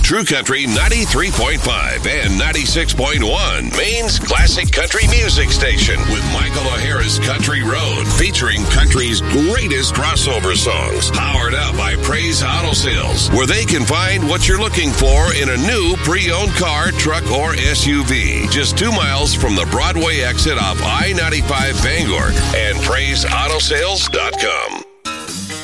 True Country 93.5 and 96.1, Maine's classic country music station, with Michael O'Hara's Country Road, featuring country's greatest crossover songs, powered up by Praise Auto Sales, where they can find what you're looking for in a new pre-owned car, truck, or SUV. Just 2 miles from the Broadway exit off I-95 Bangor and PraiseAutoSales.com.